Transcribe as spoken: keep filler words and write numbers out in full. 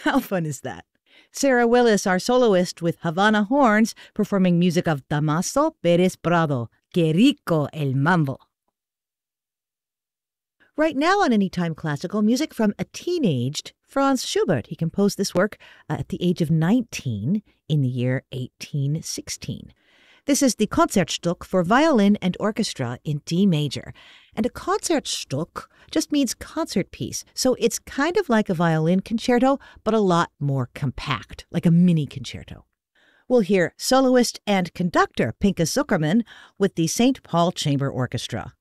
How fun is that? Sarah Willis, our soloist with Havana Horns, performing music of Damaso Pérez Prado, Que Rico el Mambo. Right now on Anytime Classical, music from a teenaged Franz Schubert. He composed this work uh, at the age of nineteen in the year eighteen sixteen. This is the Concertstück for violin and orchestra in D major. And a Concertstück just means concert piece. So it's kind of like a violin concerto, but a lot more compact, like a mini concerto. We'll hear soloist and conductor Pinchas Zukerman with the Saint Paul Chamber Orchestra.